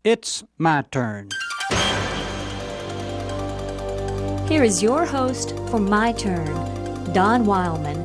It's my turn. Here is your host for My Turn, Don Wildman.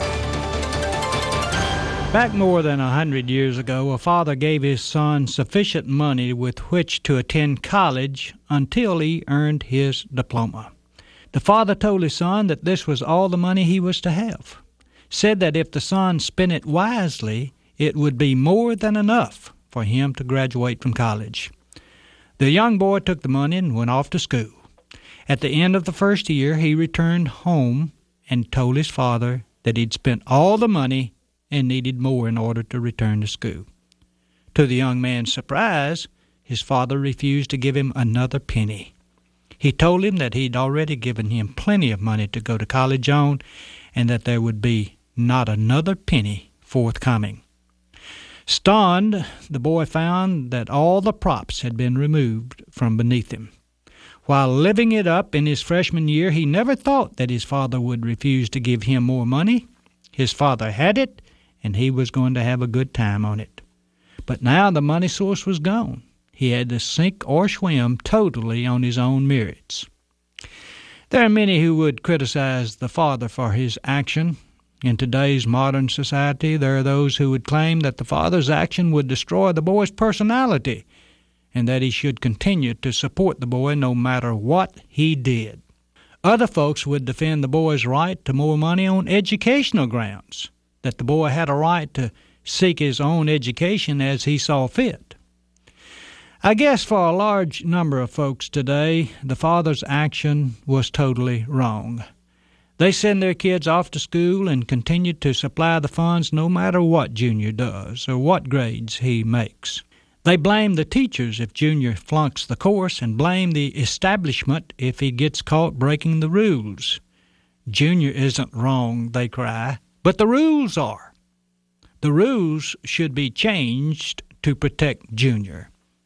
Back more than 100 years ago, a father gave his son sufficient money with which to attend college until he earned his diploma. The father told his son that this was all the money he was to have. Said that if the son spent it wisely, it would be more than enough for him to graduate from college. The young boy took the money and went off to school. At the end of the first year, he returned home and told his father that he'd spent all the money and needed more in order to return to school. To the young man's surprise, his father refused to give him another penny. He told him that he'd already given him plenty of money to go to college on, and that there would be not another penny forthcoming. Stunned, the boy found that all the props had been removed from beneath him. While living it up in his freshman year, he never thought that his father would refuse to give him more money. His father had it, and he was going to have a good time on it. But now the money source was gone. He had to sink or swim totally on his own merits. There are many who would criticize the father for his action. In today's modern society, there are those who would claim that the father's action would destroy the boy's personality, and that he should continue to support the boy no matter what he did. Other folks would defend the boy's right to more money on educational grounds, that the boy had a right to seek his own education as he saw fit. I guess for a large number of folks today, the father's action was totally wrong. They send their kids off to school and continue to supply the funds no matter what Junior does or what grades he makes. They blame the teachers if Junior flunks the course and blame the establishment if he gets caught breaking the rules. Junior isn't wrong, they cry, but the rules are. The rules should be changed to protect Junior.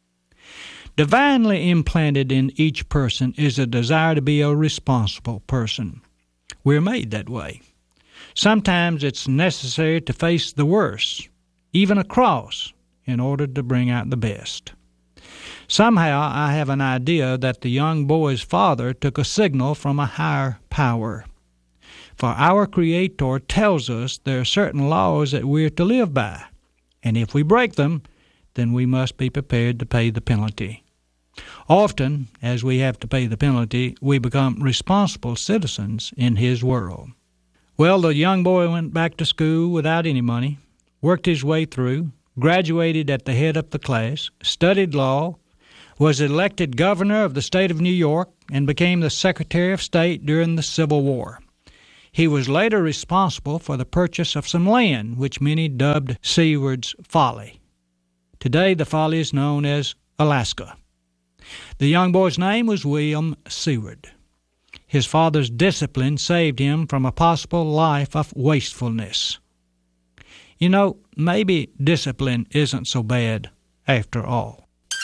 Divinely implanted in each person is a desire to be a responsible person. We're made that way. Sometimes it's necessary to face the worst, even a cross, in order to bring out the best. Somehow I have an idea that the young boy's father took a signal from a higher power. For our Creator tells us there are certain laws that we're to live by, and if we break them, then we must be prepared to pay the penalty. Often, as we have to pay the penalty, we become responsible citizens in His world. Well, the young boy went back to school without any money, worked his way through, graduated at the head of the class, studied law, was elected governor of the state of New York, and became the Secretary of State during the Civil War. He was later responsible for the purchase of some land, which many dubbed Seward's Folly. Today, the Folly is known as Alaska. The young boy's name was William Seward. His father's discipline saved him from a possible life of wastefulness. You know, maybe discipline isn't so bad after all.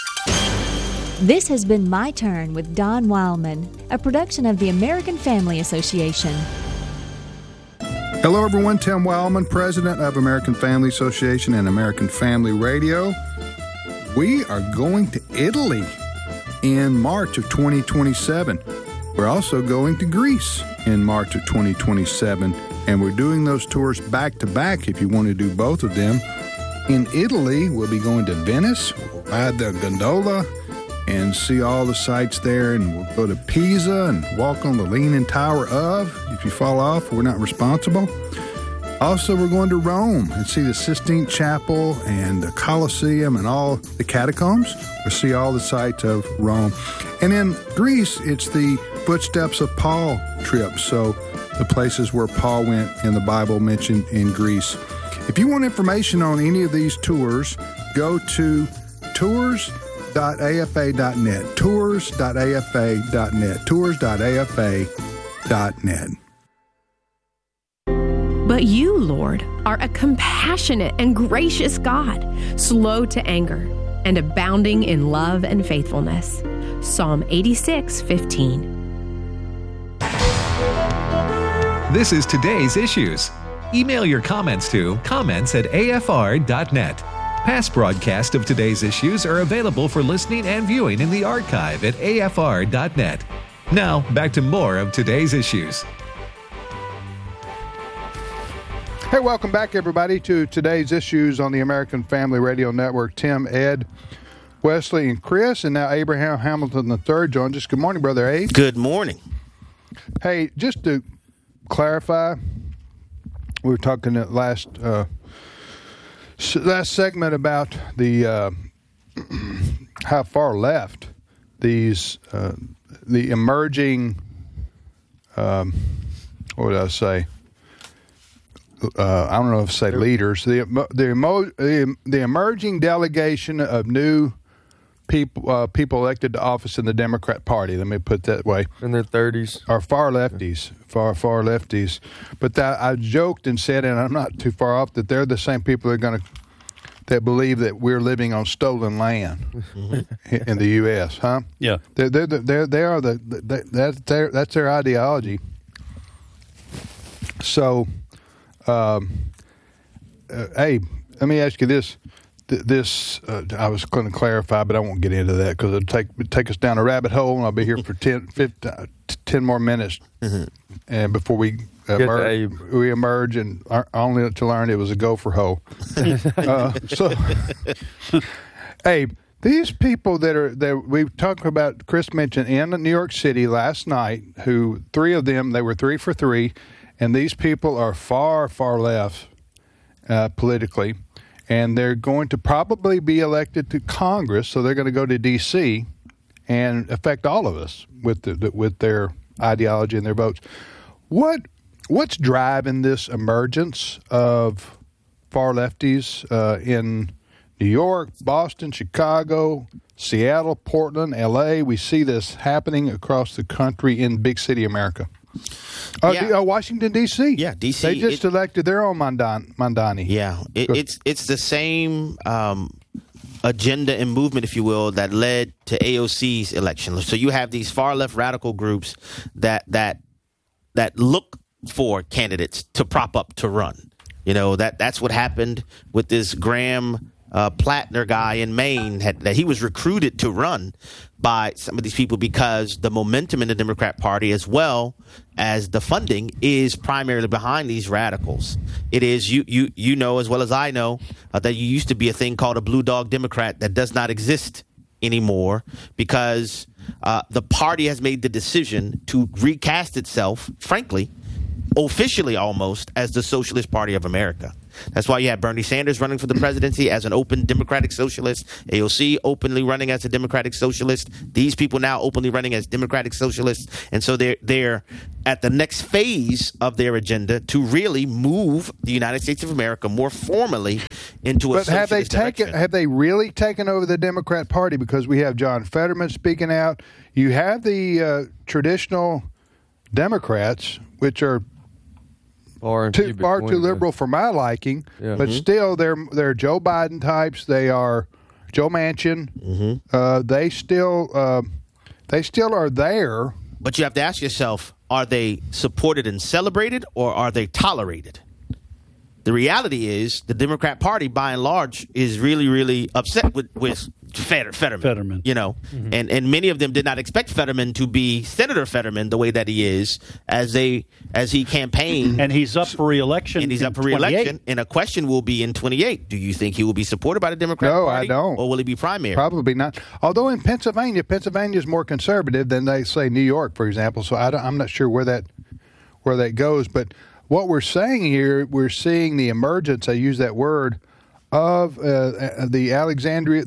This has been My Turn with Don Wildman, a production of the American Family Association. Hello, everyone. Tim Wildman, president of American Family Association and American Family Radio. We are going to Italy in March of 2027. We're also going to Greece in March of 2027, and we're doing those tours back-to-back if you want to do both of them. In Italy, we'll be going to Venice, we'll ride the gondola, and see all the sights there, and we'll go to Pisa and walk on the Leaning Tower of. If you fall off, we're not responsible. Also, we're going to Rome and see the Sistine Chapel and the Colosseum and all the catacombs. We'll see all the sights of Rome. And in Greece, it's the Footsteps of Paul trip, so the places where Paul went in the Bible mentioned in Greece. If you want information on any of these tours, go to tours.afa.net, tours.afa.net, tours.afa.net. But you, Lord, are a compassionate and gracious God, slow to anger, and abounding in love and faithfulness. Psalm 86:15. This is today's issues. Email your comments to comments@afr.net. Past broadcasts of today's issues are available for listening and viewing in the archive at afr.net. Now, back to more of today's issues. Hey, welcome back, everybody, to today's issues on the American Family Radio Network. Tim, Ed, Wesley, and Chris, and now Abraham Hamilton III joins us. Good morning, Brother Abe. Good morning. Hey, just to clarify, we were talking at last segment about the how far left these the emerging what would I say? I don't know if I say leaders. The emerging delegation of new people elected to office in the Democrat Party. Let me put it that way. In their 30s, are far lefties, far lefties. But I joked and said, and I'm not too far off, that they're the same people that believe that we're living on stolen land in the U.S. Huh? Yeah. That's their ideology. So, Abe, let me ask you this. I was going to clarify, but I won't get into that because it'll take us down a rabbit hole, and I'll be here for 10 more minutes, and before we emerge, and only to learn it was a gopher hole. So, Abe, these people that we've talked about, Chris mentioned in New York City last night, who three of them, they were 3 for 3, and these people are far left politically. And they're going to probably be elected to Congress, so they're going to go to D.C. and affect all of us with their ideology and their votes. What's driving this emergence of far lefties in New York, Boston, Chicago, Seattle, Portland, L.A.? We see this happening across the country in big city America. Washington, D.C. Yeah, D.C. They just elected their own Mamdani. Yeah, it's the same agenda and movement, if you will, that led to AOC's election. So you have these far left radical groups that look for candidates to prop up to run. You know, that's what happened with this Graham Plattner guy in Maine, that he was recruited to run by some of these people because the momentum in the Democrat Party, as well as the funding, is primarily behind these radicals. It is, you know as well as I know, that you used to be a thing called a blue dog Democrat that does not exist anymore because the party has made the decision to recast itself, frankly, officially almost, as the Socialist Party of America. That's why you have Bernie Sanders running for the presidency as an open Democratic Socialist, AOC openly running as a Democratic Socialist, these people now openly running as Democratic Socialists. And so they're at the next phase of their agenda to really move the United States of America more formally into a socialist direction. Have they really taken over the Democrat Party? Because we have John Fetterman speaking out. You have the traditional Democrats, which are far too liberal for my liking, but still they're Joe Biden types. They are Joe Manchin. Mm-hmm. They still are there. But you have to ask yourself: are they supported and celebrated, or are they tolerated? The reality is the Democrat Party, by and large, is really, really upset with Fetterman. You know, and many of them did not expect Fetterman to be Senator Fetterman the way that he is as he campaigned. And he's up for re-election. And a question will be in 28. Do you think he will be supported by the Democrat Party? No, I don't. Or will he be primary? Probably not. Although in Pennsylvania is more conservative than they say New York, for example. So I'm not sure where that goes, but. What we're saying here, we're seeing the emergence, I use that word, of the Alexandria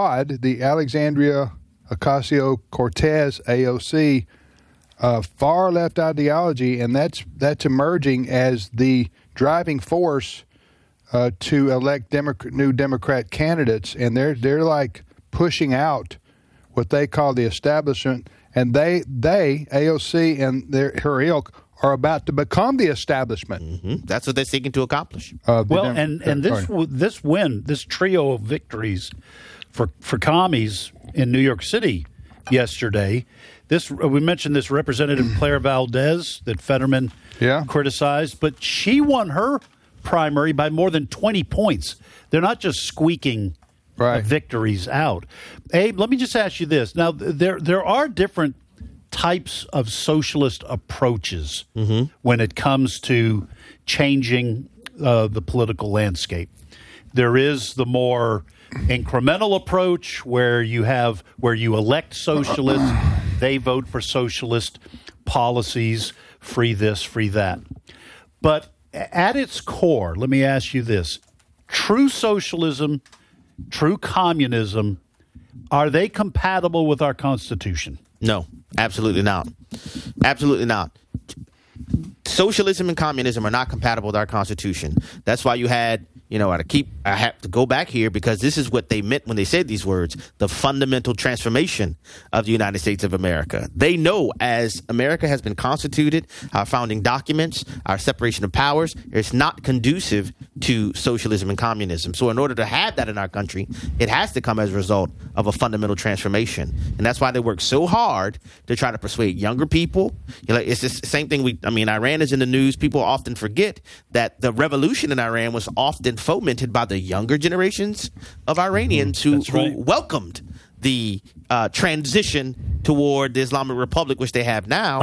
Ocasio-Cortez, AOC, far left ideology, and that's emerging as the driving force to elect new Democrat candidates, and they're like pushing out what they call the establishment, and they AOC and her ilk are about to become the establishment. Mm-hmm. That's what they're seeking to accomplish. This trio of victories for commies in New York City yesterday. We mentioned this Representative Claire Valdez that Fetterman criticized, but she won her primary by more than 20 points. They're not just squeaking victories out. Abe, let me just ask you this. Now, there are different types of socialist approaches when it comes to changing the political landscape. There is the more incremental approach where you elect socialists, they vote for socialist policies, free this, free that. But at its core, let me ask you this. True socialism, true communism, are they compatible with our Constitution? No, absolutely not. Absolutely not. Socialism and communism are not compatible with our Constitution. That's why you had, I have to go back here because this is what they meant when they said these words, the fundamental transformation of the United States of America. They know as America has been constituted, our founding documents, our separation of powers, it's not conducive to socialism and communism. So in order to have that in our country, it has to come as a result of a fundamental transformation. And that's why they work so hard to try to persuade younger people. It's the same thing. Iran is in the news. People often forget that the revolution in Iran was often fomented by the younger generations of Iranians who welcomed the transition toward the Islamic Republic, which they have now.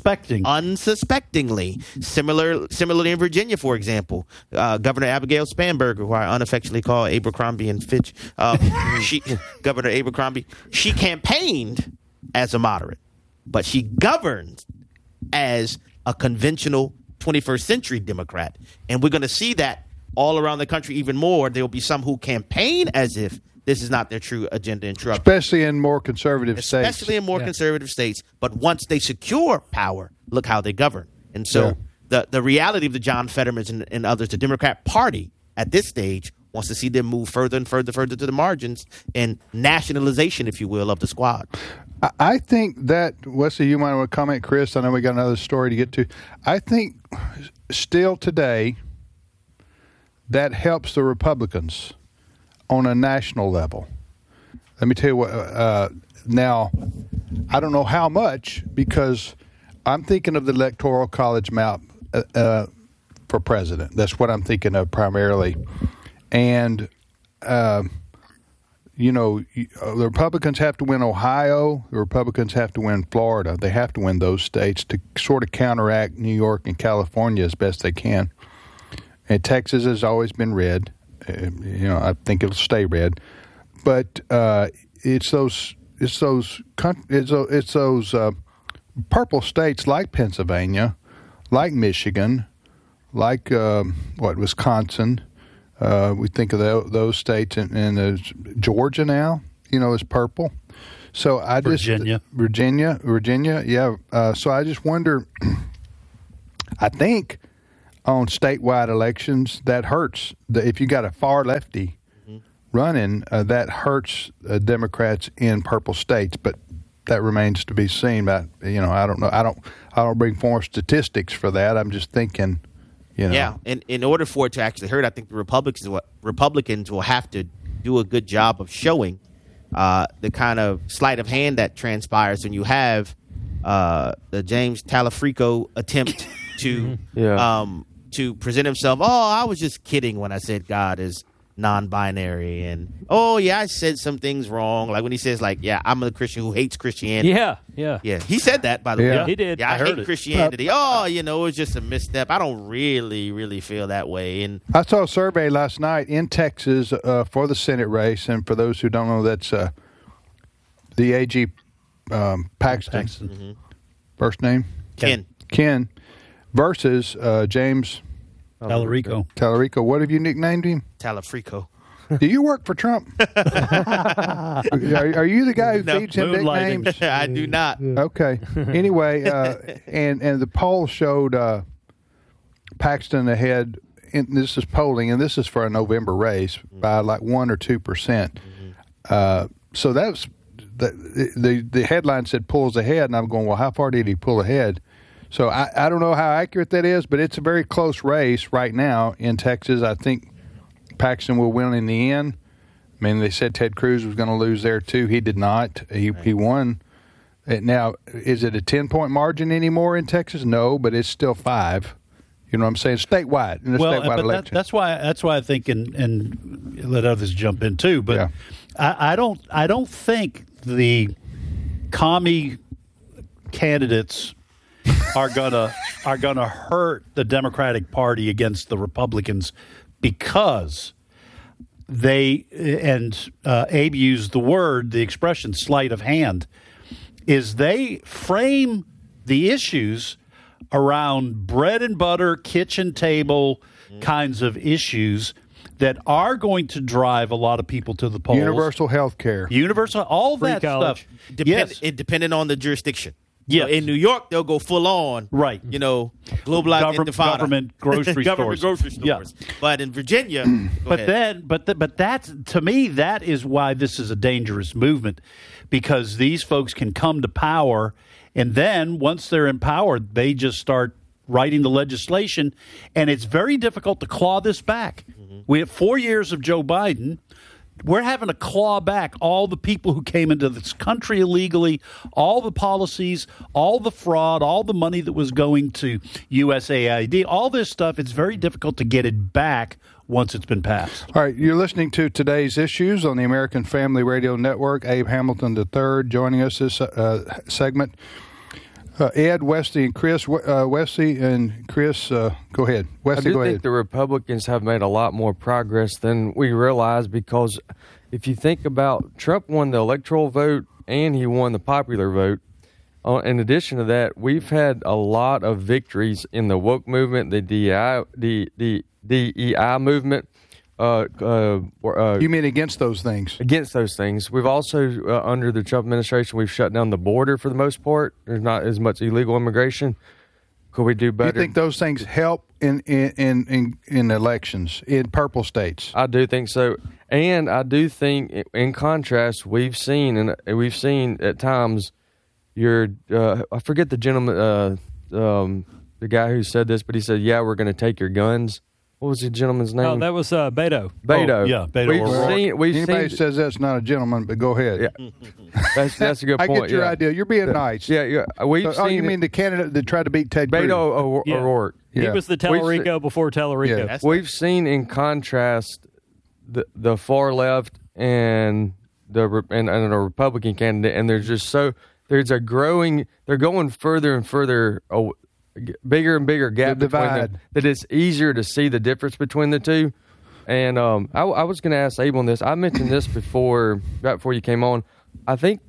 Unsuspectingly. Similarly in Virginia, for example, Governor Abigail Spanberger, who I unaffectionately call Abercrombie and Fitch, Governor Abercrombie, she campaigned as a moderate, but she governed as a conventional 21st century Democrat. And we're going to see that all around the country even more. There will be some who campaign as if this is not their true agenda and true. Especially in more conservative states. Especially in more conservative states. But once they secure power, look how they govern. And so the reality of the John Fettermans and others, the Democrat Party at this stage wants to see them move further and further to the margins and nationalization, if you will, of the squad. I think that, Wesley, you might want to comment, Chris. I know we got another story to get to. I think still today that helps the Republicans on a national level. Let me tell you what. Now, I don't know how much because I'm thinking of the Electoral College map for president. That's what I'm thinking of primarily. And the Republicans have to win Ohio. The Republicans have to win Florida. They have to win those states to sort of counteract New York and California as best they can. And Texas has always been red. I think it'll stay red. But it's those purple states like Pennsylvania, like Michigan, like Wisconsin. We think of those states, and Georgia now, is purple. So Virginia, yeah. So I just wonder. I think on statewide elections that hurts. If you got a far lefty running, that hurts Democrats in purple states. But that remains to be seen. But I don't know. I don't bring forward statistics for that. I'm just thinking. Yeah, and in order for it to actually hurt, I think the Republicans will have to do a good job of showing the kind of sleight of hand that transpires when you have the James Talafrico attempt to present himself. Oh, I was just kidding when I said God is non-binary, and I said some things wrong, like when he says I'm a Christian who hates Christianity. Yeah He said that, by the way. He did. I hate Christianity. It was just a misstep. I don't really feel that way. And I saw a survey last night in Texas for the Senate race, and for those who don't know, that's the AG Paxton. Mm-hmm. First name? Ken versus James Talarico. What have you nicknamed him? Talafrico. Do you work for Trump? Are you the guy who feeds him nicknames? I do not. Okay. Anyway, and the poll showed Paxton ahead. This is polling, and this is for a November race by like 1 or 2%. So that's the headline said pulls ahead, and I'm going, well, how far did he pull ahead? So I don't know how accurate that is, but it's a very close race right now in Texas. I think Paxton will win in the end. I mean, they said Ted Cruz was going to lose there too. He did not. He won. Now, is it a 10-point margin anymore in Texas? No, but it's still 5. You know what I'm saying? Statewide, in a statewide election. That's why I think, and let others jump in too. But I don't think the commie candidates are gonna hurt the Democratic Party against the Republicans, because they, and Abe used the expression sleight of hand, is they frame the issues around bread and butter, kitchen table kinds of issues that are going to drive a lot of people to the polls. Universal health care. All Free that college. stuff. It depending on the jurisdiction. Yes. So in New York, they'll go full on. Right. Globalized intifada. Government grocery Government stores. grocery stores. Yeah. But in Virginia, but that's, to me, that is why this is a dangerous movement, because these folks can come to power, and then once they're in power, they just start writing the legislation, and it's very difficult to claw this back. We have 4 years of Joe Biden. We're having to claw back all the people who came into this country illegally, all the policies, all the fraud, all the money that was going to USAID, all this stuff. It's very difficult to get it back once it's been passed. All right, you're listening to Today's Issues on the American Family Radio Network. Abe Hamilton III joining us this segment. Ed, Wesley, and Chris. Wesley and Chris, go ahead. Wesley, go ahead. I think the Republicans have made a lot more progress than we realize, because if you think about, Trump won the electoral vote and he won the popular vote. In addition to that, we've had a lot of victories in the woke movement, the DEI movement. You mean against those things? Against those things. We've also, under the Trump administration, we've shut down the border for the most part. There's not as much illegal immigration. Could we do better? You think those things help in elections in purple states? I do think so. And I do think, in contrast, we've seen at times I forget the gentleman, the guy who said this, but he said, "Yeah, we're going to take your guns." What was the gentleman's name? Oh, that was Beto. Beto. Oh, yeah, Beto. Anybody says that's not a gentleman, but go ahead. Yeah. That's a good point. I get your idea. You're being nice. Yeah. You mean the candidate that tried to beat Ted Cruz? Beto O'Rourke. He was the Tellerico before Tellerico. Yeah. We've seen, in contrast, the far left and the Republican candidate, and they're going further and further bigger and bigger gap between them, that it's easier to see the difference between the two. And I was going to ask Abe on this. I mentioned this right before you came on. I think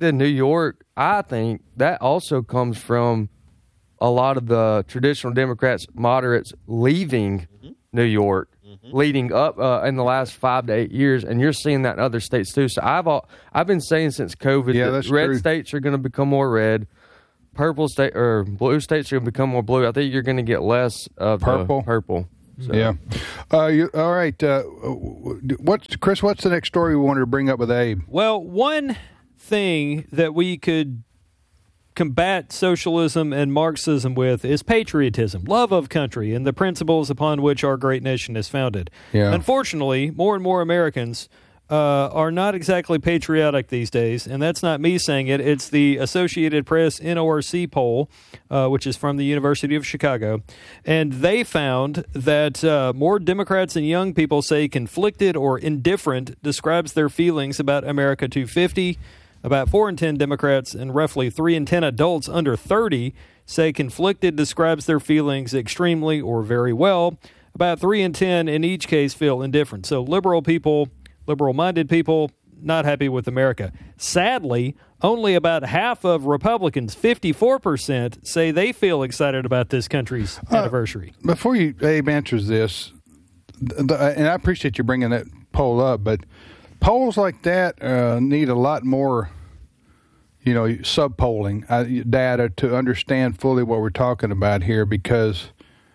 that also comes from a lot of the traditional Democrats, moderates, leaving New York, leading up in the last 5 to 8 years, and you're seeing that in other states too. So I've been saying since COVID that red states are going to become more red. Purple state or blue states are going to become more blue. I think you're going to get less of purple. So. Yeah. All right. Chris? What's the next story we wanted to bring up with Abe? Well, one thing that we could combat socialism and Marxism with is patriotism, love of country, and the principles upon which our great nation is founded. Yeah. Unfortunately, more and more Americans are not exactly patriotic these days, and that's not me saying it. It's the Associated Press NORC poll, which is from the University of Chicago, and they found that more Democrats and young people say conflicted or indifferent describes their feelings about America 250. About 4 in 10 Democrats and roughly 3 in 10 adults under 30 say conflicted describes their feelings extremely or very well. About 3 in 10 in each case feel indifferent. So liberal-minded people, not happy with America. Sadly, only about half of Republicans, 54%, say they feel excited about this country's anniversary. Before Abe answers this, and I appreciate you bringing that poll up, but polls like that need a lot more, sub-polling data to understand fully what we're talking about here, because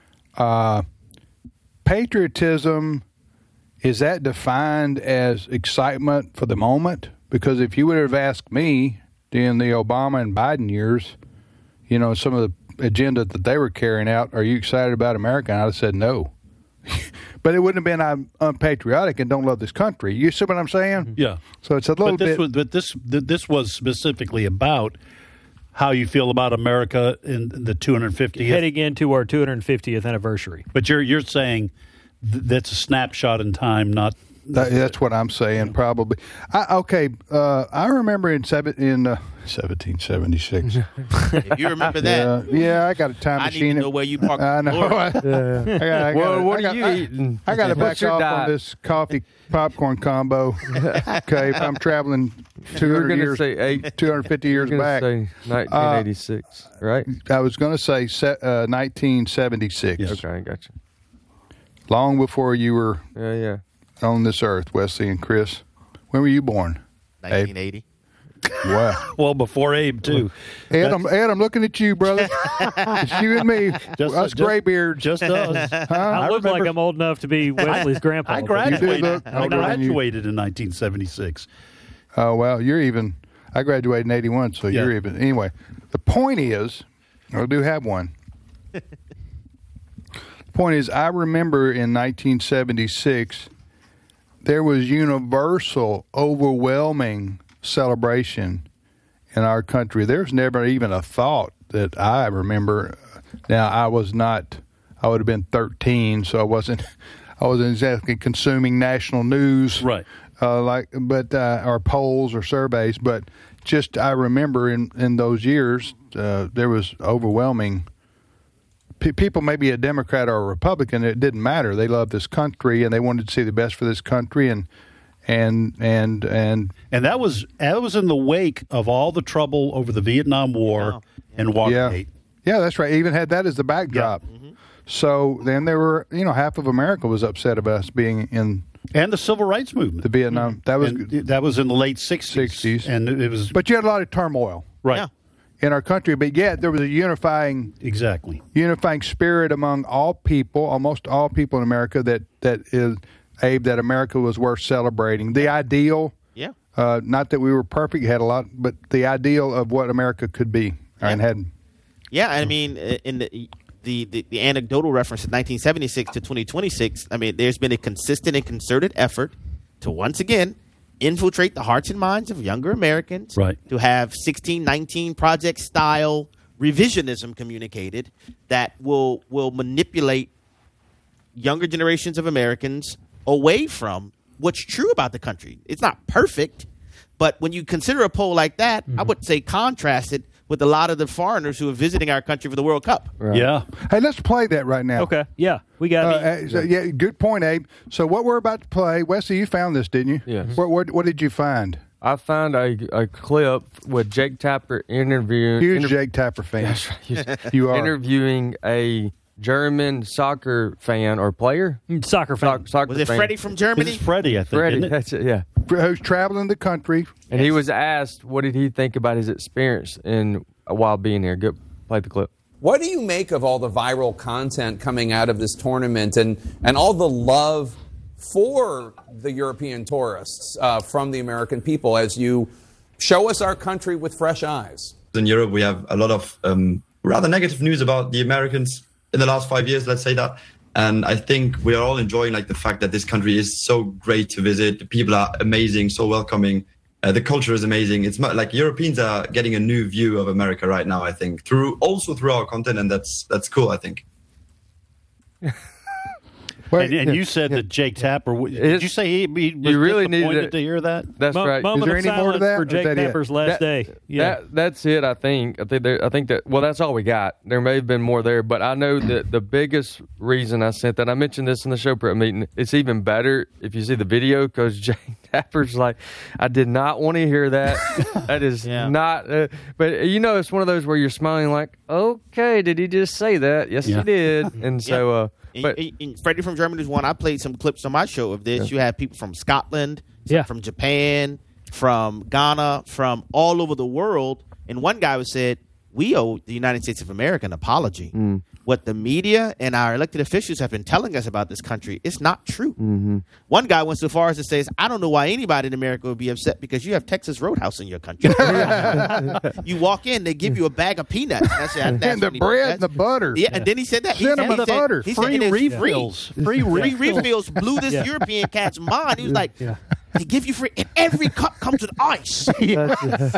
patriotism, is that defined as excitement for the moment? Because if you would have asked me in the Obama and Biden years, some of the agenda that they were carrying out, are you excited about America? And I'd have said no. But it wouldn't have been I'm unpatriotic and don't love this country. You see what I'm saying? Yeah. So it's a little bit. This was specifically about how you feel about America in the 250th. Heading into our 250th anniversary. But you're saying that's a snapshot in time, not... That's what I'm saying, probably. I remember in 1776. You remember that? Yeah, I got a time I machine. need to know where you parked. I know. What are you eating? I got to back What's your off diet? on this coffee popcorn combo. Okay, if I'm traveling 200 years, say 250 years You're back. gonna say 1986, right? I was going to say 1976. Okay, I got you. Long before you were Yeah. on this earth, Wesley and Chris. When were you born? 1980. Wow. Well, before Abe, too. Ed, I'm looking at you, brother. It's you and me. Us graybeards. Just us. I look like I'm old enough to be Wesley's grandpa. I graduated look in older than you. 1976. Oh, well, you're even. I graduated in 81, so Yeah. you're even. Anyway, the point is, I do have one. The point is, I remember in 1976, there was universal, overwhelming celebration in our country. There's never even a thought that I remember. Now, I would have been 13, so I wasn't exactly consuming national news, Right. Or polls or surveys, but just I remember in those years there was overwhelming. People, maybe a Democrat or a Republican, it didn't matter. They loved this country and they wanted to see the best for this country, and that was in the wake of all the trouble over the Vietnam War and Watergate. Yeah, that's right. Even had that as the backdrop. Yeah. Mm-hmm. So then there were, half of America was upset about us being in And the Civil Rights Movement. the Vietnam. That was in the late 60s. And it was... But you had a lot of turmoil. Right. Yeah. In our country, but yet there was a unifying spirit among all people, almost all people in America, that is, Abe, that America was worth celebrating. The ideal, not that we were perfect, had a lot, but the ideal of what America could be and had. Yeah, I mean, in the anecdotal reference of 1976 to 2026, I mean, there's been a consistent and concerted effort to once again infiltrate the hearts and minds of younger Americans, right, to have 1619 Project style revisionism communicated that will manipulate younger generations of Americans away from what's true about the country. It's not perfect, but when you consider a poll like that, I would say contrast it with a lot of the foreigners who are visiting our country for the World Cup. Right. Yeah. Hey, let's play that right now. Okay. Yeah, we got it. Good point, Abe. So what we're about to play, Wesley, you found this, didn't you? Yes. What did you find? I found a clip with Jake Tapper interviewing... Huge Jake Tapper fan. You are. Interviewing a German soccer fan or player? Soccer fan. Soccer Was it fan. Freddie from Germany? It's Freddie, I think. Freddie, isn't it? that's it, yeah. Who's traveling the country. And he was asked, what did he think about his experience while being here? Go play the clip. What do you make of all the viral content coming out of this tournament and all the love for the European tourists from the American people as you show us our country with fresh eyes? In Europe, we have a lot of rather negative news about the Americans in the last 5 years, let's say that. And I think we are all enjoying the fact that this country is so great to visit. The people are amazing, so welcoming. The culture is amazing. It's like Europeans are getting a new view of America right now, I think, through our content, and that's cool, I think. And you said that Jake Tapper. Did you say he was really disappointed to hear that? That's right. Moment Is there of any more to silence that? for Or is Jake that it? Tapper's last day. Yeah. That's it, I think. I think that, well, that's all we got. There may have been more there, but I know that the biggest reason I sent that, I mentioned this in the show prep meeting, it's even better if you see the video, because Jake Tapper's like, I did not want to hear that. That is not, but it's one of those where you're smiling like, okay, did he just say that? Yes, he did. And so, and Freddie from Germany is one. I played some clips on my show of this. You have people from Scotland, from Japan, from Ghana, from all over the world. And one guy said, we owe the United States of America an apology. What the media and our elected officials have been telling us about this country is not true. One guy went so far as to say, I don't know why anybody in America would be upset because you have Texas Roadhouse in your country. You walk in, they give you a bag of peanuts. And the bread and the butter. Yeah, and then he said that. Cinnamon butter. He Free said, refills. Free refills blew this European cat's mind. He was like, They give you free, and every cup comes with ice. You know,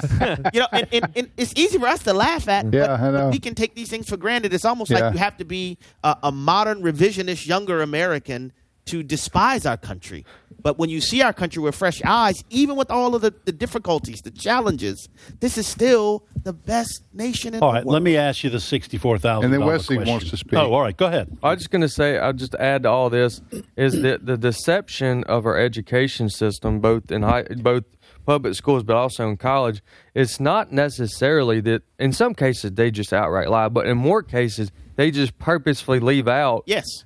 and it's easy for us to laugh at, but we can take these things for granted. It's almost like you have to be a modern, revisionist, younger American to despise our country. But when you see our country with fresh eyes, even with all of the difficulties, the challenges, this is still the best nation in the world. All right, let me ask you the $64,000 And then Wesley question. wants to speak. Oh, all right, go ahead. I was just going to say, I'll just add to all this, is that the deception of our education system, both public schools but also in college, it's not necessarily that, in some cases, they just outright lie, but in more cases, they just purposefully leave out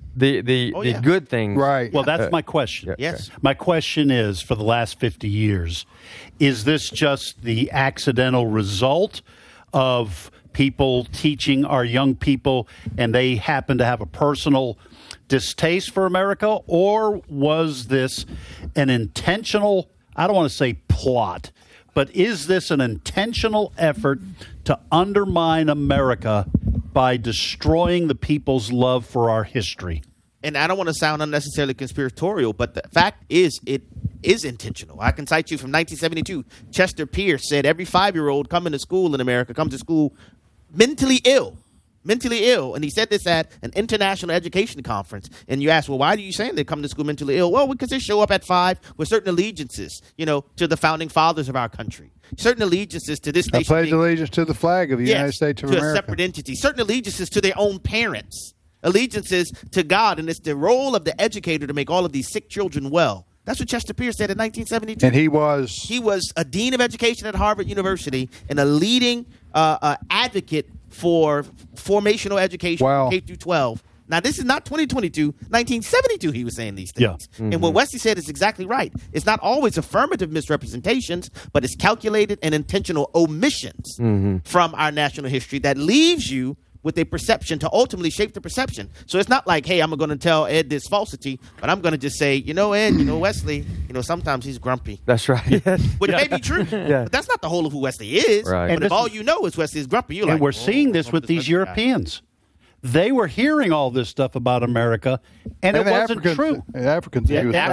the good things. Right. Well, that's my question. Yes. My question is, for the last 50 years, is this just the accidental result of people teaching our young people and they happen to have a personal distaste for America, or was this an intentional, I don't want to say plot, but is this an intentional effort to undermine America by destroying the people's love for our history? And I don't want to sound unnecessarily conspiratorial, but the fact is it is intentional. I can cite you from 1972. Chester Pierce said every 5-year-old coming to school in America comes to school mentally ill. And he said this at an international education conference. And you ask, well, why are you saying they come to school mentally ill? Well, because they show up at 5 with certain allegiances, to the founding fathers of our country. Certain allegiances to this nation. I pledge allegiance to the flag of the United States of America. To a separate entity. Certain allegiances to their own parents. Allegiances to God. And it's the role of the educator to make all of these sick children well. That's what Chester Pierce said in 1972. And he was a dean of education at Harvard University and a leading advocate for formational education, K through 12. Now, this is not 2022. 1972, he was saying these things. Yeah. Mm-hmm. And what Wesley said is exactly right. It's not always affirmative misrepresentations, but it's calculated and intentional omissions from our national history that leaves you with a perception to ultimately shape the perception. So it's not like, hey, I'm going to tell Ed this falsity, but I'm going to just say, Ed, Wesley, sometimes he's grumpy. That's right. Which may be true, but that's not the whole of who Wesley is. Right. But if all you know is Wesley is grumpy, you're and like, we're seeing this with these Europeans. They were hearing all this stuff about America, and it wasn't true. Africans,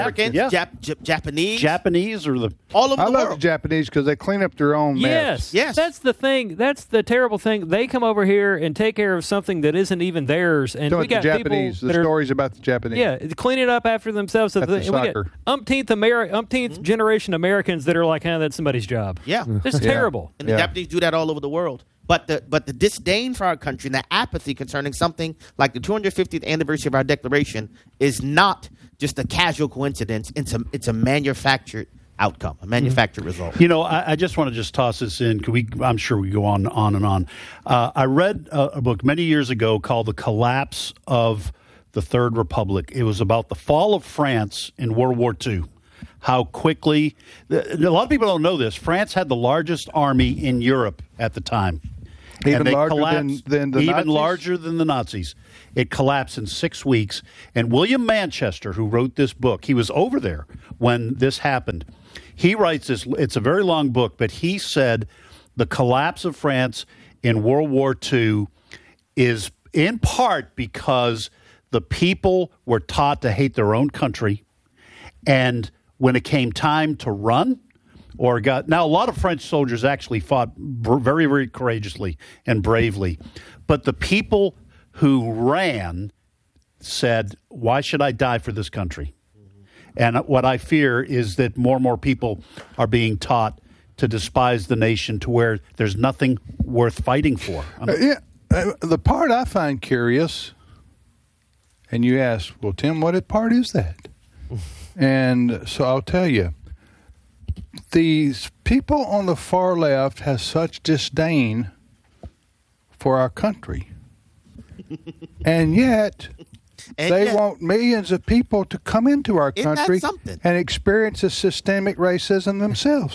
Japanese, or all over I the love world. the Japanese because they clean up their own mess. Yes, that's the thing. That's the terrible thing. They come over here and take care of something that isn't even theirs, and we got Japanese. people The that stories about the Japanese. Yeah, clean it up after themselves. And we got umpteenth generation Americans that are like, that's somebody's job. Yeah, it's terrible. And the Japanese do that all over the world. But the disdain for our country and the apathy concerning something like the 250th anniversary of our Declaration is not just a casual coincidence. It's a manufactured outcome, a manufactured result. I just want to just toss this in. I'm sure we go on and on. I read a book many years ago called The Collapse of the Third Republic. It was about the fall of France in World War II. How quickly, a lot of people don't know this, France had the largest army in Europe at the time. Even larger than the even Nazis? larger than the Nazis. It collapsed in 6 weeks. And William Manchester, who wrote this book, he was over there when this happened. He writes this, it's a very long book, but he said the collapse of France in World War II is in part because the people were taught to hate their own country, and when it came time to run, now a lot of French soldiers actually fought very, very courageously and bravely, but the people who ran said, why should I die for this country? And what I fear is that more and more people are being taught to despise the nation to where there's nothing worth fighting for. The part I find curious, and you ask, well, Tim, what part is that? And so I'll tell you. These people on the far left have such disdain for our country. And yet, they want millions of people to come into our country and experience a systemic racism themselves.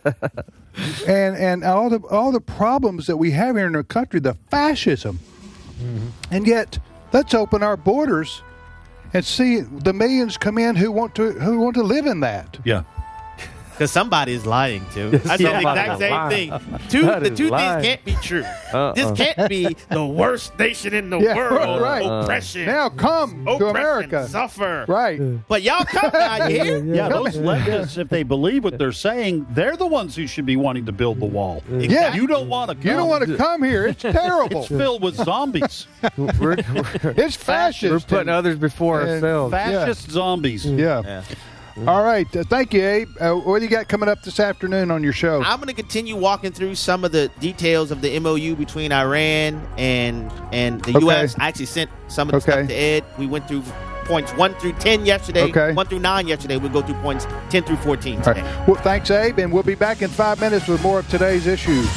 and all the problems that we have here in our country, the fascism. And yet, let's open our borders and see the millions come in who want to live in that. Yeah. Because somebody is lying, too. I said the exact same thing. The two things can't be true. This can't be the worst nation in the world. Right. Oppression. Now come to America. Suffer. Right. But y'all come down here. Yeah, those leftists, if they believe what they're saying, they're the ones who should be wanting to build the wall. Yeah. You don't want to come. You don't want to come here. It's terrible. It's filled with zombies. It's fascist. We're putting others before ourselves. Fascist zombies. Yeah. All right. Thank you, Abe. What do you got coming up this afternoon on your show? I'm going to continue walking through some of the details of the MOU between Iran and the U.S. I actually sent some of the stuff to Ed. We went through points 1 through 10 yesterday, 1 through 9 yesterday. We'll go through points 10 through 14 today. Right. Well, thanks, Abe, and we'll be back in 5 minutes with more of today's issues.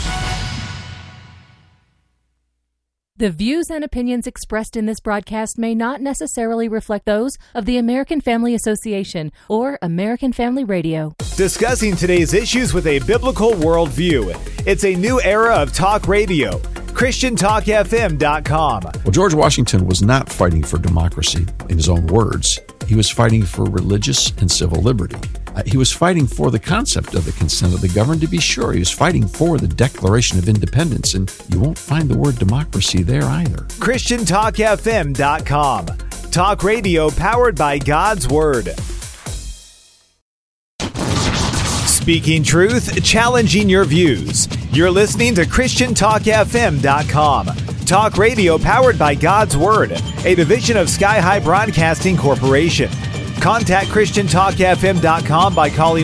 The views and opinions expressed in this broadcast may not necessarily reflect those of the American Family Association or American Family Radio. Discussing today's issues with a biblical worldview. It's a new era of talk radio. ChristianTalkFM.com. Well, George Washington was not fighting for democracy, in his own words. He was fighting for religious and civil liberty. He was fighting for the concept of the consent of the governed, to be sure. He was fighting for the Declaration of Independence, and you won't find the word democracy there either. ChristianTalkFM.com. Talk radio powered by God's Word. Speaking truth, challenging your views. You're listening to ChristianTalkFM.com. Talk radio powered by God's Word, a division of Sky High Broadcasting Corporation. Contact ChristianTalkFM.com by calling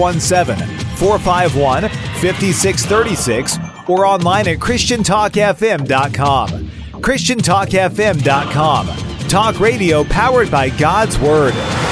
417-451-5636 or online at ChristianTalkFM.com. ChristianTalkFM.com. Talk radio powered by God's Word.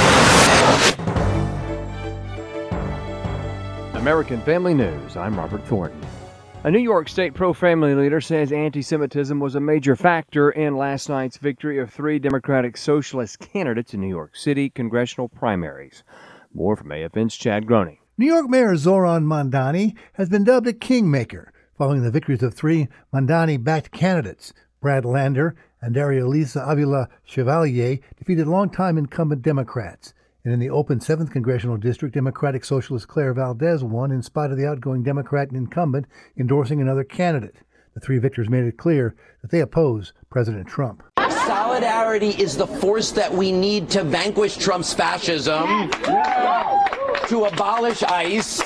American Family News, I'm Robert Thornton. A New York State pro-family leader says anti-Semitism was a major factor in last night's victory of 3 Democratic Socialist candidates in New York City congressional primaries. More from AFN's Chad Groening. New York Mayor Zoran Mandani has been dubbed a kingmaker following the victories of 3 Mandani-backed candidates. Brad Lander and Arielisa Avila Chevalier defeated longtime incumbent Democrats. And in the open 7th Congressional District, Democratic Socialist Claire Valdez won in spite of the outgoing Democrat incumbent endorsing another candidate. The 3 victors made it clear that they oppose President Trump. Solidarity is the force that we need to vanquish Trump's fascism, to abolish ICE,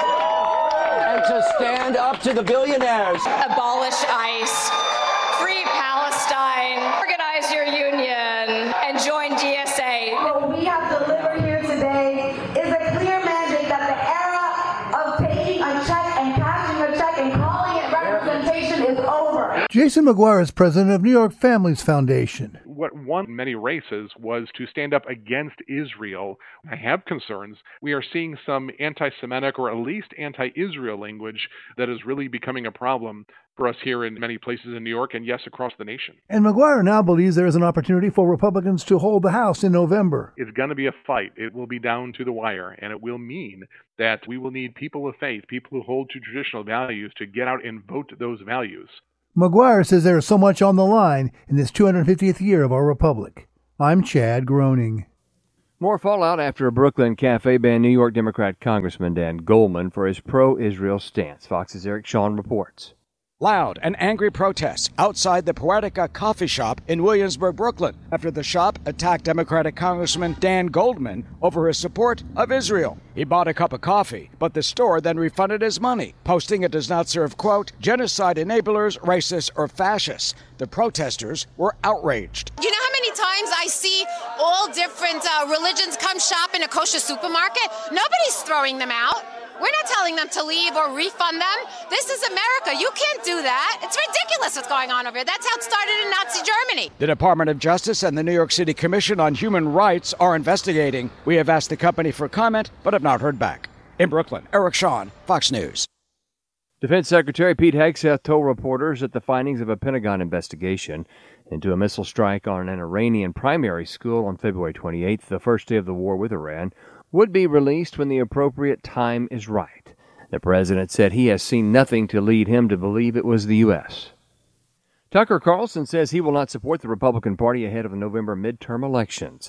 and to stand up to the billionaires. Abolish ICE, free Palestine, organize your union, and join DSA. What we have delivered here today is a clear mandate that the era of taking a check and cashing a check and calling it representation is over. Jason McGuire is president of New York Families Foundation. What won many races was to stand up against Israel. I have concerns. We are seeing some anti-Semitic or at least anti-Israel language that is really becoming a problem for us here in many places in New York and, yes, across the nation. And McGuire now believes there is an opportunity for Republicans to hold the House in November. It's going to be a fight. It will be down to the wire, and it will mean that we will need people of faith, people who hold to traditional values, to get out and vote those values. McGuire says there is so much on the line in this 250th year of our republic. I'm Chad Groening. More fallout after a Brooklyn cafe banned New York Democrat Congressman Dan Goldman for his pro-Israel stance. Fox's Eric Shawn reports. Loud and angry protests outside the Poetica coffee shop in Williamsburg, Brooklyn, after the shop attacked Democratic Congressman Dan Goldman over his support of Israel. He bought a cup of coffee, but the store then refunded his money, posting it does not serve, quote, genocide enablers, racists, or fascists. The protesters were outraged. You know how many times I see all different religions come shop in a kosher supermarket? Nobody's throwing them out. We're not telling them to leave or refund them. This is America. You can't do that. It's ridiculous what's going on over here. That's how it started in Nazi Germany. The Department of Justice and the New York City Commission on Human Rights are investigating. We have asked the company for comment, but have not heard back. In Brooklyn, Eric Shawn, Fox News. Defense Secretary Pete Hegseth told reporters that the findings of a Pentagon investigation into a missile strike on an Iranian primary school on February 28th, the first day of the war with Iran, would be released when the appropriate time is right. The president said he has seen nothing to lead him to believe it was the U.S. Tucker Carlson says he will not support the Republican Party ahead of the November midterm elections.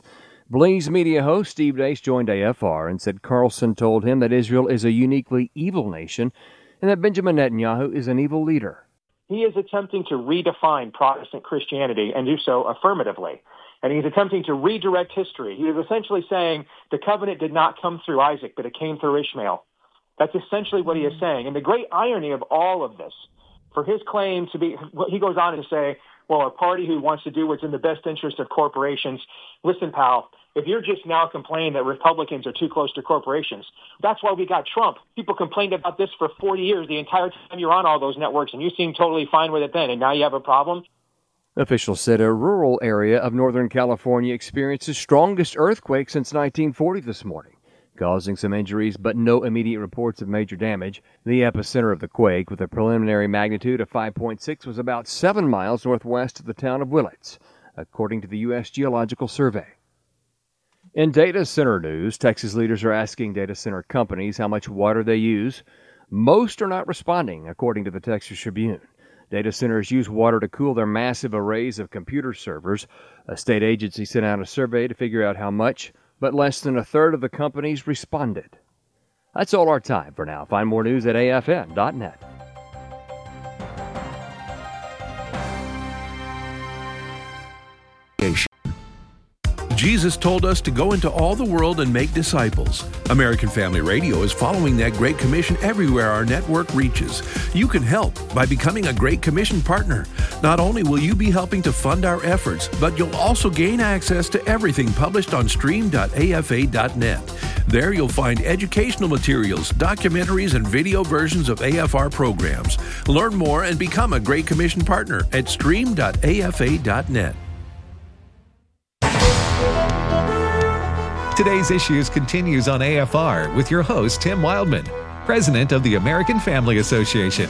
Blaze Media host Steve Deace joined AFR and said Carlson told him that Israel is a uniquely evil nation and that Benjamin Netanyahu is an evil leader. He is attempting to redefine Protestant Christianity and do so affirmatively. And he's attempting to redirect history. He is essentially saying the covenant did not come through Isaac, but it came through Ishmael. That's essentially what he is saying. And the great irony of all of this, for his claim to be, he goes on to say, well, a party who wants to do what's in the best interest of corporations. Listen, pal, if you're just now complaining that Republicans are too close to corporations, that's why we got Trump. People complained about this for 40 years, the entire time you're on all those networks, and you seemed totally fine with it then, and now you have a problem? Officials said a rural area of Northern California experienced the strongest earthquake since 1940 this morning, causing some injuries but no immediate reports of major damage. The epicenter of the quake, with a preliminary magnitude of 5.6, was about 7 miles northwest of the town of Willits, according to the U.S. Geological Survey. In data center news, Texas leaders are asking data center companies how much water they use. Most are not responding, according to the Texas Tribune. Data centers use water to cool their massive arrays of computer servers. A state agency sent out a survey to figure out how much, but less than a third of the companies responded. That's all our time for now. Find more news at afn.net. Jesus told us to go into all the world and make disciples. American Family Radio is following that Great Commission everywhere our network reaches. You can help by becoming a Great Commission partner. Not only will you be helping to fund our efforts, but you'll also gain access to everything published on stream.afa.net. There you'll find educational materials, documentaries, and video versions of AFR programs. Learn more and become a Great Commission partner at stream.afa.net. Today's Issues continues on AFR with your host, Tim Wildman, president of the American Family Association.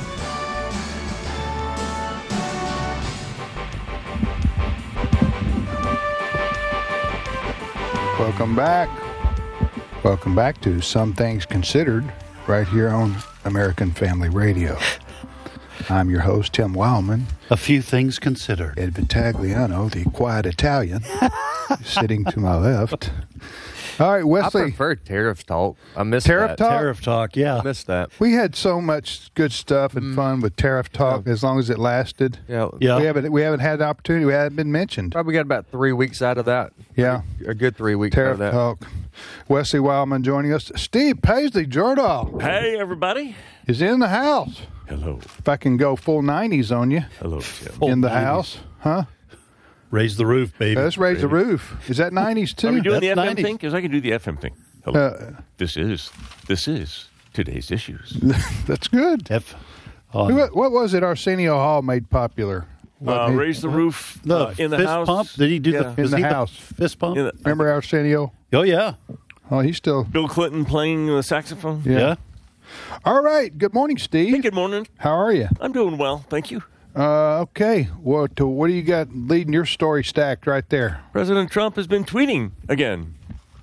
Welcome back. Welcome back to Some Things Considered right here on American Family Radio. I'm your host, Tim Wildman. A few things considered. Ed Vitagliano, the quiet Italian, sitting to my left. All right, Wesley. I prefer Tariff Talk. I missed Tariff that. Talk? Tariff Talk, yeah. I missed that. We had so much good stuff and fun with Tariff Talk as long as it lasted. Yeah. We haven't had the opportunity. We haven't been mentioned. Probably got about 3 weeks out of that. Yeah. A good 3 weeks Tariff out of that. Talk. Wesley Wildman joining us. Steve Paisley Jordahl. Hey, everybody. Is in the house. Hello. If I can go full 90s on you. Hello, Tim. In the 90s. house. Huh? Raise the roof, baby. Let's raise the roof. Is that 90s too? Are we doing the That's FM 90s. thing? Because I can do the FM thing. Hello. This is Today's Issues. That's good. What was it Arsenio Hall made popular? Raise the roof in the fist house. pump? Did he do in the house? Fist pump? Remember Arsenio? Oh, yeah. Oh, he's still. Bill Clinton playing the saxophone. Yeah. All right. Good morning, Steve. Hey, good morning. How are you? I'm doing well, thank you. Okay. What do you got leading your story stacked right there? President Trump has been tweeting again.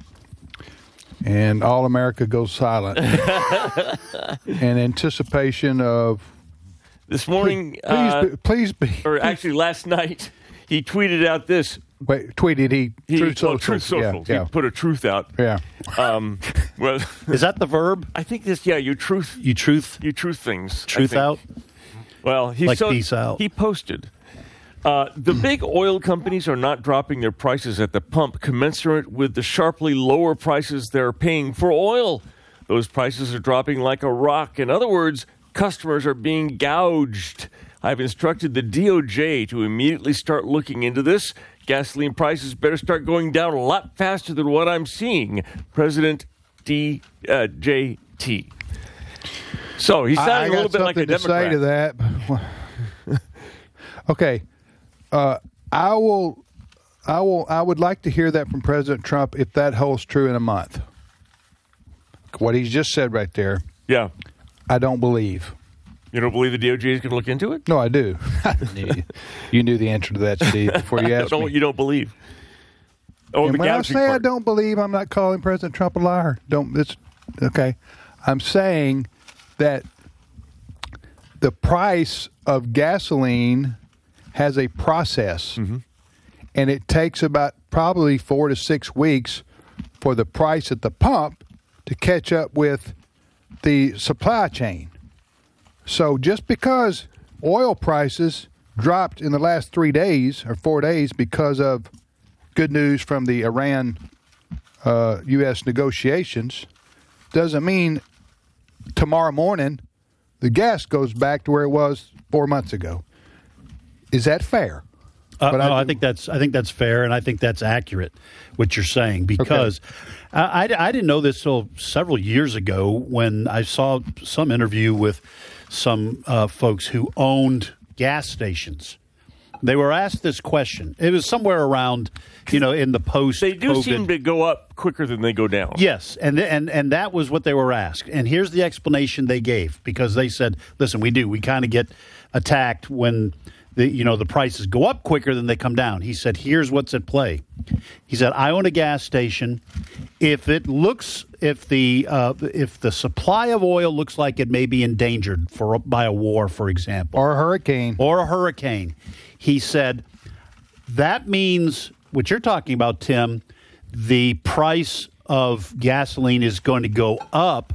And all America goes silent in anticipation of. This morning, please be. Or actually, last night, he tweeted out this. Wait, tweeted he? Truth Social. Truth Social. Yeah. He put a truth out. Yeah. Well, is that the verb? I think this. Yeah, you truth things. Truth out. Well, peace out. He posted. The big oil companies are not dropping their prices at the pump commensurate with the sharply lower prices they're paying for oil. Those prices are dropping like a rock. In other words, customers are being gouged. I've instructed the DOJ to immediately start looking into this. Gasoline prices better start going down a lot faster than what I'm seeing. President JT. So he's sounding a little bit like a Democrat. I got something to say to that. Okay. I would like to hear that from President Trump if that holds true in a month. What he's just said right there. Yeah. I don't believe. You don't believe the DOJ is going to look into it? No, I do. You knew the answer to that, Steve, before you asked me. You don't believe. Oh, and the when I say part. I don't believe, I'm not calling President Trump a liar. Okay. I'm saying that the price of gasoline has a process, and it takes about probably 4 to 6 weeks for the price at the pump to catch up with the supply chain. So just because oil prices dropped in the last 3 days or 4 days because of good news from the Iran-U.S. negotiations doesn't mean tomorrow morning the gas goes back to where it was 4 months ago. Is that fair? No, I think that's fair, and I think that's accurate what you're saying, because I didn't know this till several years ago when I saw some interview with some folks who owned gas stations. They were asked this question. It was somewhere around, in the post. They do seem to go up quicker than they go down. Yes, and that was what they were asked. And here's the explanation they gave, because they said, "Listen, we kind of get attacked when the prices go up quicker than they come down." He said, "Here's what's at play." He said, "I own a gas station. If the supply of oil looks like it may be endangered by a war, for example, or a hurricane, he said, that means what you're talking about, Tim. The price of gasoline is going to go up.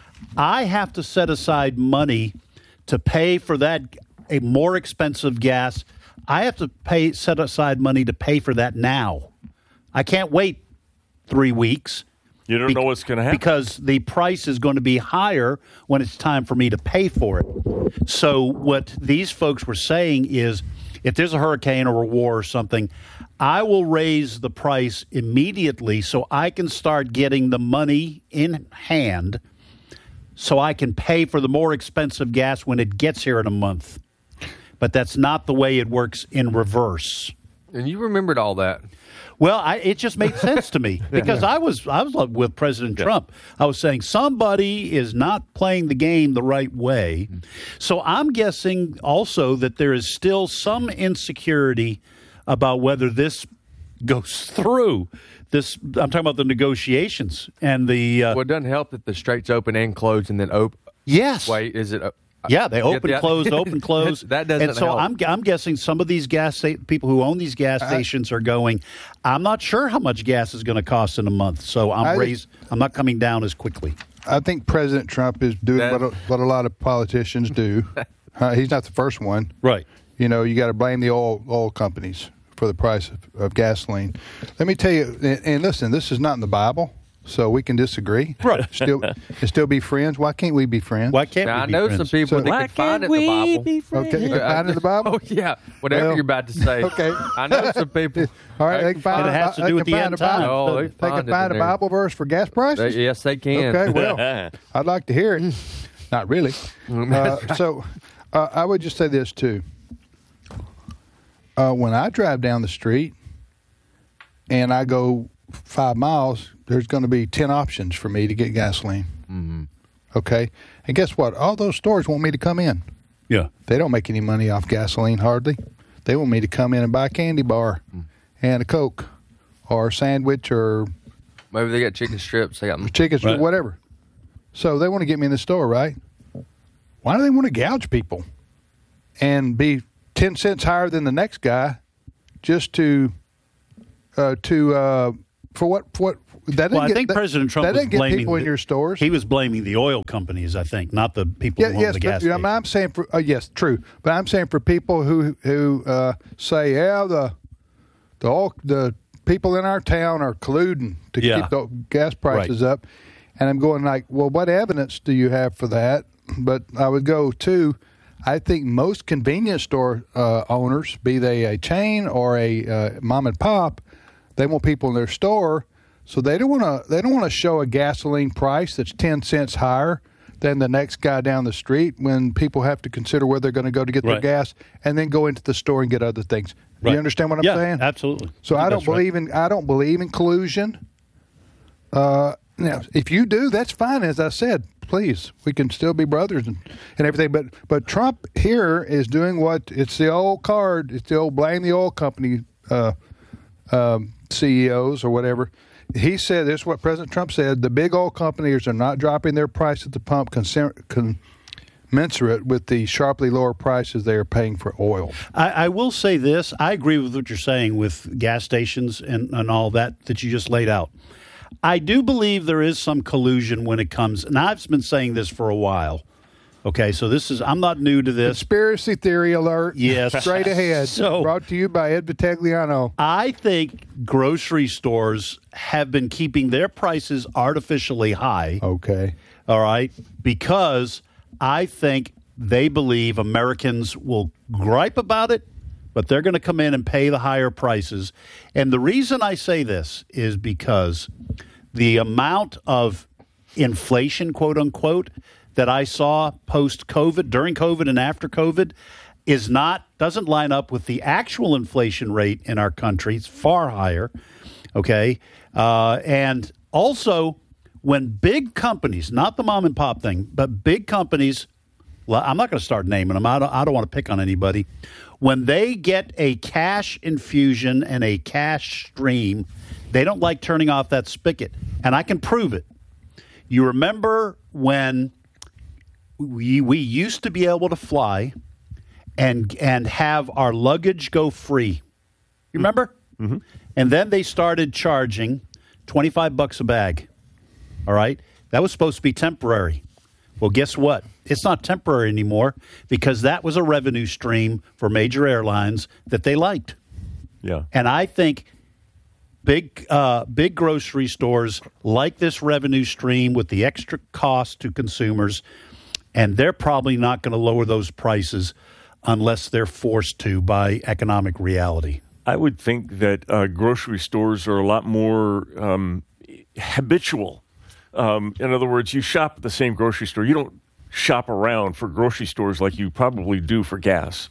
I have to set aside money to pay for that." A more expensive gas, I have to set aside money to pay for that now. I can't wait 3 weeks. You don't know what's going to happen. Because the price is going to be higher when it's time for me to pay for it. So what these folks were saying is, if there's a hurricane or a war or something, I will raise the price immediately so I can start getting the money in hand so I can pay for the more expensive gas when it gets here in a month. But that's not the way it works in reverse. And you remembered all that. Well, it just made sense to me, because I was with President Trump. I was saying somebody is not playing the game the right way. So I'm guessing also that there is still some insecurity about whether this goes through. I'm talking about the negotiations and the. Well, it doesn't help that the straits open and close and then open. Yes. Wait, is it? Yeah, they open, close, open, close. That doesn't And so help. I'm guessing some of these people who own these gas stations are going, I'm not sure how much gas is going to cost in a month, so I'm not coming down as quickly. I think President Trump is doing what a lot of politicians do. He's not the first one. Right. You got to blame the oil companies for the price of gasoline. Let me tell you, and listen, this is not in the Bible. So we can disagree, right? Still be friends. Why can't we be friends? Why can't we be I know friends? some people that can find it in the Bible. Okay, you can find it in the Bible. Oh yeah, whatever you're about to say. Okay, I know some people. All right, they can find it has to do with the end time. Oh, they can find a Bible verse for gas prices. Yes, they can. Okay, well, I'd like to hear it. Not really. So I would just say this too. When I drive down the street and I go 5 miles, there's going to be 10 options for me to get gasoline. Mm-hmm. Okay? And guess what? All those stores want me to come in. Yeah. They don't make any money off gasoline, hardly. They want me to come in and buy a candy bar and a Coke or a sandwich, or maybe they got chicken strips. They got chicken strips, whatever. So they want to get me in the store, right? Why do they want to gouge people and be 10 cents higher than the next guy just for what that didn't I think President Trump was blaming people in your stores. He was blaming the oil companies, I think, not the people who own the gas stations. I'm saying for yes, true, but I'm saying for people who say, the people in our town are colluding to keep the gas prices up, and I'm going like, well, what evidence do you have for that? But I would go to, I think most convenience store owners, be they a chain or a mom and pop, they want people in their store, so they don't want to show a gasoline price that's 10 cents higher than the next guy down the street when people have to consider where they're going to go to get their gas and then go into the store and get other things. Do you understand what I'm saying? Absolutely. So I don't believe in collusion. Now, if you do, that's fine. As I said, please, we can still be brothers and everything. But Trump here is doing it's the old card. It's the old blame the oil company CEOs or whatever. He said, this is what President Trump said, the big oil companies are not dropping their price at the pump commensurate with the sharply lower prices they are paying for oil. I will say this. I agree with what you're saying with gas stations and all that you just laid out. I do believe there is some collusion when it comes, and I've been saying this for a while. Okay, so I'm not new to this. Conspiracy theory alert. Yes. Straight ahead. Brought to you by Ed Vitagliano. I think grocery stores have been keeping their prices artificially high. Okay. All right, because I think they believe Americans will gripe about it, but they're going to come in and pay the higher prices. And the reason I say this is because the amount of inflation, quote unquote, that I saw post-COVID, during COVID and after COVID, doesn't line up with the actual inflation rate in our country. It's far higher, okay? And also, when big companies, not the mom and pop thing, but big companies, well, I'm not going to start naming them. I don't want to pick on anybody. When they get a cash infusion and a cash stream, they don't like turning off that spigot. And I can prove it. You remember when we used to be able to fly and have our luggage go free. You remember? Mm-hmm. And then they started charging $25 a bag. All right? That was supposed to be temporary. Well, guess what? It's not temporary anymore because that was a revenue stream for major airlines that they liked. Yeah. And I think big grocery stores like this revenue stream with the extra cost to consumers, and they're probably not going to lower those prices unless they're forced to by economic reality. I would think that grocery stores are a lot more habitual. In other words, you shop at the same grocery store. You don't shop around for grocery stores like you probably do for gas.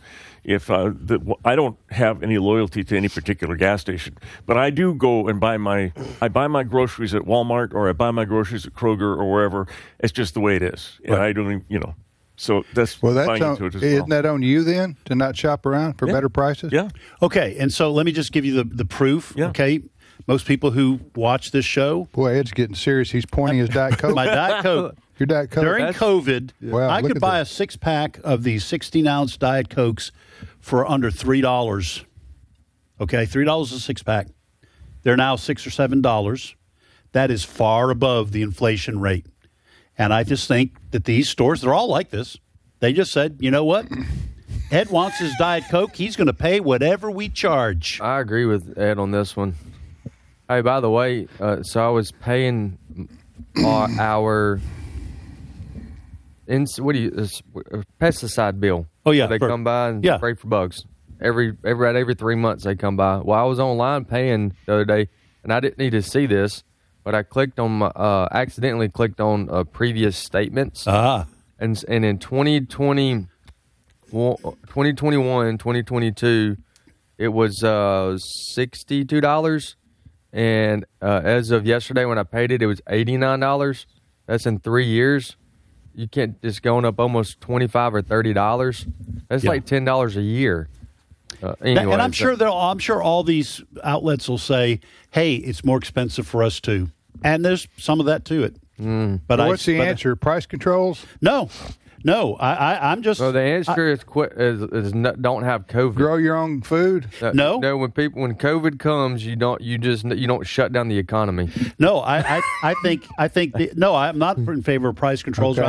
I don't have any loyalty to any particular gas station, but I do go and buy my groceries at Walmart, or I buy my groceries at Kroger or wherever. It's just the way it is, and I don't even, so that's buying into it as well. Isn't that on you then to not shop around for better prices? Yeah. Okay, and so let me just give you the proof. Yeah. Okay. Most people who watch this show. Boy, Ed's getting serious. He's pointing his Diet Coke. My Diet Coke. Your Diet Coke. During COVID, Wow, I look could at buy this. a 6-pack of these 16-ounce Diet Cokes for under $3. Okay, $3 a 6-pack. They're now $6 or $7. That is far above the inflation rate. And I just think that these stores, they're all like this. They just said, you know what? Ed wants his Diet Coke. He's going to pay whatever we charge. I agree with Ed on this one. Hey, by the way, so I was paying our pesticide bill. Oh yeah, they come by and spray for bugs every 3 months. They come by. Well, I was online paying the other day, and I didn't need to see this, but I clicked on accidentally clicked on previous statements. And in 2021, 2022, it was $62. And as of yesterday when I paid it, it was $89. That's in 3 years. You can't just going up almost $25 or $30. That's like $10 a year. Anyway, and I'm sure all these outlets will say, "Hey, it's more expensive for us too," and there's some of that to it. But what's the answer? Price controls? No. I'm just. So the answer is don't have COVID. Grow your own food. No. When COVID comes, you don't shut down the economy. No, I think I'm not in favor of price controls. Okay.